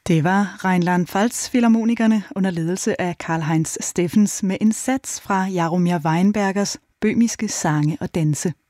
Det var Rheinland-Pfalz Filharmonikerne under ledelse af Karl-Heinz Steffens med en sats fra Jaromir Weinbergers bøhmiske sange og danse.